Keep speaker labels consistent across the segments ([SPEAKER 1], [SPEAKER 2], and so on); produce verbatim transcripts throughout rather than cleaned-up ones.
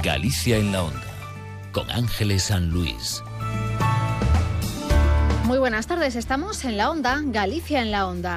[SPEAKER 1] Galicia en la Onda, con Ángeles San Luis.
[SPEAKER 2] Muy buenas tardes, estamos en la Onda, Galicia en la Onda.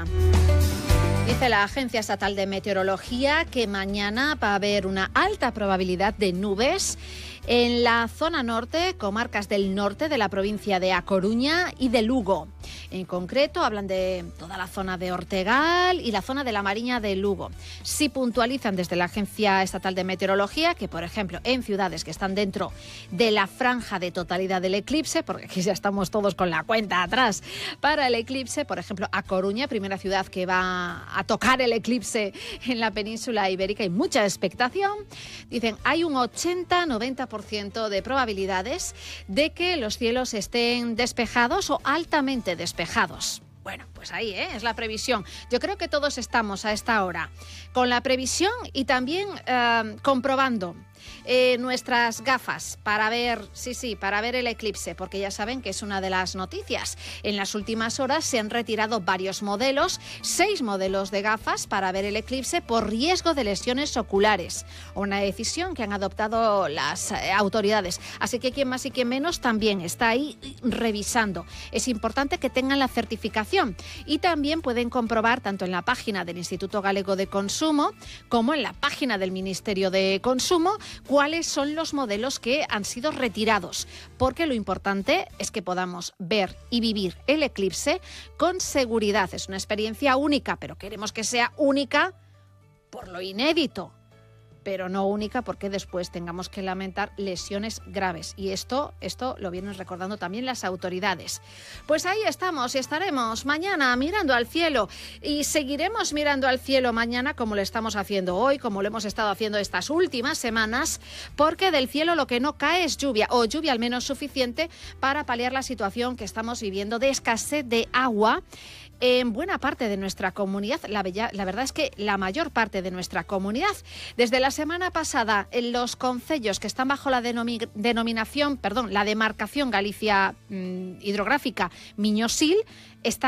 [SPEAKER 2] Dice la Agencia Estatal de Meteorología que mañana va a haber una alta probabilidad de nubes en la zona norte, comarcas del norte de la provincia de A Coruña y de Lugo. En concreto, hablan de toda la zona de Ortegal y la zona de la Mariña de Lugo. Sí puntualizan desde la Agencia Estatal de Meteorología que, por ejemplo, en ciudades que están dentro de la franja de totalidad del eclipse, porque aquí ya estamos todos con la cuenta atrás para el eclipse, por ejemplo, A Coruña, primera ciudad que va a tocar el eclipse en la península ibérica, y mucha expectación. Dicen, hay un ochenta a noventa por ciento de probabilidades de que los cielos estén despejados o altamente despejados. Bueno, pues ahí ¿eh? es la previsión. Yo creo que todos estamos a esta hora con la previsión y también eh, comprobando eh, nuestras gafas para ver, sí, sí, para ver el eclipse, porque ya saben que es una de las noticias. En las últimas horas se han retirado varios modelos, seis modelos de gafas para ver el eclipse por riesgo de lesiones oculares. Una decisión que han adoptado las eh, autoridades. Así que quien más y quien menos también está ahí revisando. Es importante que tengan la certificación y también pueden comprobar tanto en la página del Instituto Galego de Consumo como en la página del Ministerio de Consumo cuáles son los modelos que han sido retirados, porque lo importante es que podamos ver y vivir el eclipse con seguridad. Es una experiencia única, pero queremos que sea única por lo inédito, pero no única porque después tengamos que lamentar lesiones graves. Y esto, esto lo vienen recordando también las autoridades. Pues ahí estamos y estaremos mañana mirando al cielo. Y seguiremos mirando al cielo mañana como lo estamos haciendo hoy, como lo hemos estado haciendo estas últimas semanas, porque del cielo lo que no cae es lluvia, o lluvia al menos suficiente para paliar la situación que estamos viviendo de escasez de agua en buena parte de nuestra comunidad. La, bella, la verdad es que la mayor parte de nuestra comunidad. Desde la semana pasada, en los concellos que están bajo la denomi- denominación, perdón, la demarcación Galicia mmm, hidrográfica Miñosil, está